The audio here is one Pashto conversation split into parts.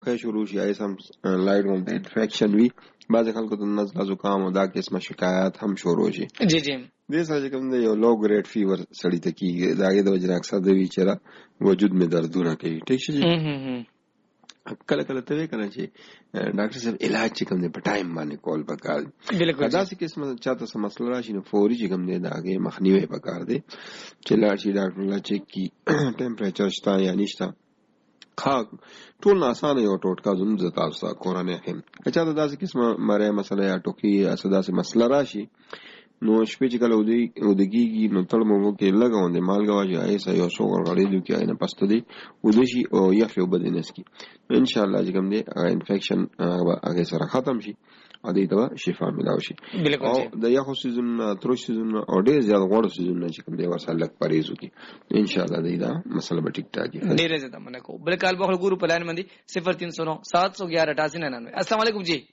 خې شروع شي ایسم لایټ هم د انفیکشن وی بعض خلکو ته نزله زکام او دا قسمه شکایات هم شروع شي. جی جی دې سره کوم دی یو لو ګریډ فیور سړی ته کیږي داګه د وجه اکثر د وی چر وجود می دردونه کوي. ټیک شي کله کله ته کنه چې ډاکټر صاحب علاج چې کوم دی په ټایم باندې کول پکار. بالکل دا څه قسمه چاته سم مسله راشي نو فوري چې کوم دی داګه مخنیوي پکار دی چې لاړ شي ډاکټر لا چیک کی ټمپریچر شته یا نشته. خاک ټول آسانه یو ټوټکا زوم ز تاسو کورانه هم اچھا دا داسې قسمه مری مسله یا ټوکی اسدا سه مسله راشي نو شپې چې کله ودګي نو تل مو کې لګاوند مالګه واجي ایسا یو څو غړې دوی کې نه پستو دي ودشي او یخ یو بدنس کی ان شاء الله چې کوم دی انفیکشن هغه سره ختم شي ا دې ته شفا ملاو شي. او د یخ سيزون تر سيزون او ډېر زیات غوړ سيزون چې کوم دی ورسره لک پریز وکي ان شاء الله دا مسله به ټیک ټاک وي. ډېر زیات منه کو بل کال بخل ګورو پلان مندي 0309 711 8899. السلام علیکم جی.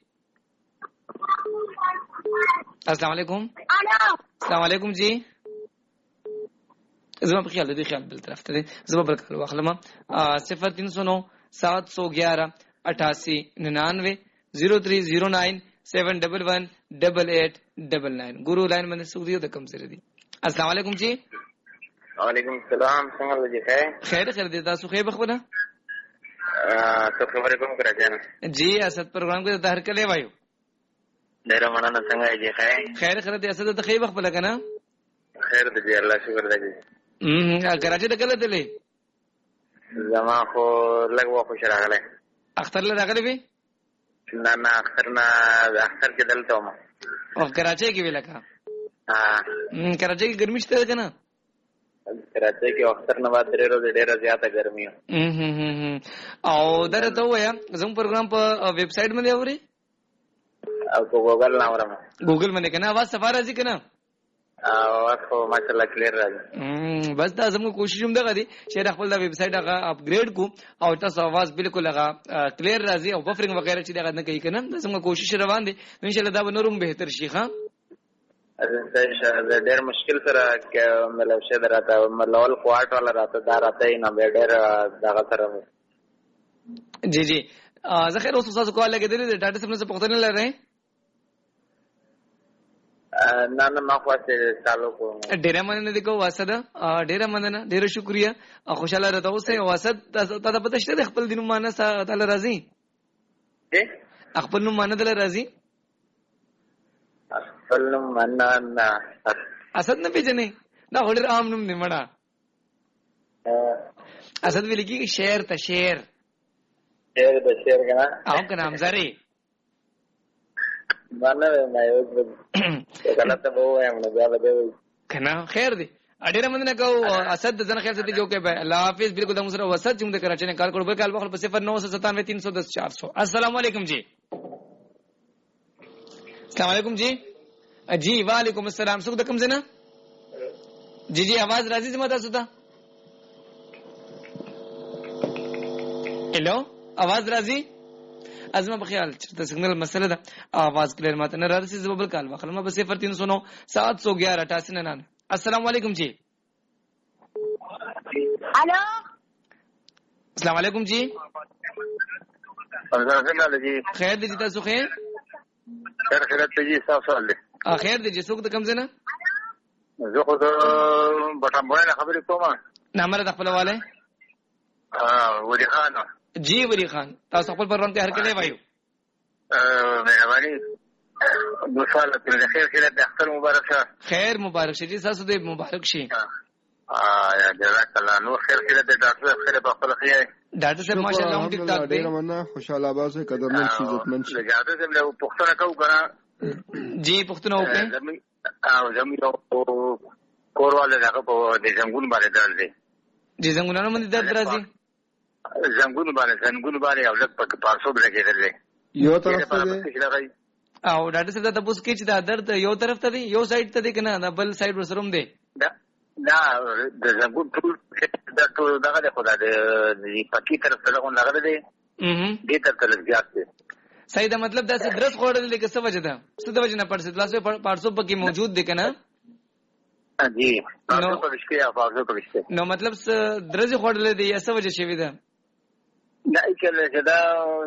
السلام علیکم. السلام علیکم جی. زما په خیال دې خیال بل طرف ته زما بل کال واخلم 0309 711 8899 0309 7118889. ګورو لاین باندې سعودي ته کم سره دي. السلام علیکم جی. وعلیکم السلام. څنګه دې خیر دې تاسو خیر بخبره څه خبرې کوم راځنه جی اسد پروګرام کې ظاهر کړي وایو ډیر مننه. څنګه دې خیر دې اسد ته خیر بخبره کنه خیر دې الله شکر دې کراچي ته کله دلې زما خو لږ وخت راغله اختر له راغله وی نه اختر کې دلته ما او کراچي کې ویلکه کراچي کې ګرمي شته کنه کراچي کې اختر نه بعد ډېر زیاته ګرمي او درته وایا زموږ پروګرام په ویب سټ باندې اوري او په ګوګل نه اورم ګوګل باندې کنه आवाज صفار راځي کنه आवाज خو ماشاءالله کلیر راځي. بس دا زموږ کوشش هم دغه دي چې خپل د ویب سټ هغه اپګریډ کو او تاسو आवाज بالکل هغه کلیر راځي او بفرینګ وغیرہ چې دغه نه کوي کنه زموږ کوشش روان دي ان شاء الله دا به نورم بهتر شي. ښه ډېر مشکل سره ملو شه دراته ملول کوارټ والا راته دا راته نه ډېر دغه سره جی جی زه خیر اوس تاسو کول لګیدل ډاټا سم نه پختنه لره نه ما خواته چالو کوم ډېر مننه دي کو واسده ډېر مننه ډېر شکریا خوشاله راته اوسه واسد تاسو پته شته خپل دینو مانه تعالی راضي خپل نو مانه تعالی راضي خپل نو مانه نه اسد نه پیژنې دا هډر عام نوم نیمړه اسد ویل کی شعر ته شعر کنه او کنه همزاري باندې ما یو غلطه وو یم نو بیا به کنه خیر دی اډیر مننه کو اسد ځنه خیر ستې جو کې به الله حافظ بالکل د مسره وسد چې موږ کراچي نه کار کړو به کال بخل په 0997 السلام علیکم جی. السلام علیکم جی. جی وعلیکم السلام. څوک د کوم ځنه جی आवाज راځي زما تاسو ته هلو आवाज راځي ازما بخیال چې سیګنل مسله ده आवाज کلیر ماته نه راځي زبل کال واخلم په 0309 711 8899. السلام علیکم جی. الو السلام علیکم جی. خیر دی تاسو خیر ته جی صاحب سوال دی خیر دی څوک د کوم ځنه زه خو بټم باندې خبرې کوم نامره د خپل والے ولی خان جی ولی خان تاسو خپل پروګرام ته هر کله وایو مهرباني دو سال په خیر خیرت د اختر مبارک شه. خیر مبارک شه جی تاسو دې مبارک شي. یا جزاک الله نور خیر خیرت د ډاکټر خیر په خپل خیر ډاکټر صاحب ماشاءالله هم ټیک ټاک دی. ډیر مننه خوشاله आवाज قدرمن شي عزتمن شي. جاده زم له پښتنه کو غنا جی پښتنه وکړه او زم یو کورواله دغه په د زنګون باندې درل دی جی زنګونانو باندې درد راځي زنګون باندې او لک په پارسو لګیدل دی یو طرف ته او ډاکټر صاحب ته پوښتنه چې دا درد یو طرف ته دی یو سایډ ته دی کنه دا بل سایډ ورسروم دی دا د زنګون ټول دغه د خدای د پکی طرف ته لګون لګل دی دې طرف ته لګیات دی صحیح دا مطلب دا چې درس خوړل دي که څه وجه ده څه د وجه نه پړسه لاسو پارسو پکې موجود دي کنه جی پارسو پکې یا پارسو پکې نو مطلب درس خوړل دي یا څه وجه شوی ده نه کله چې دا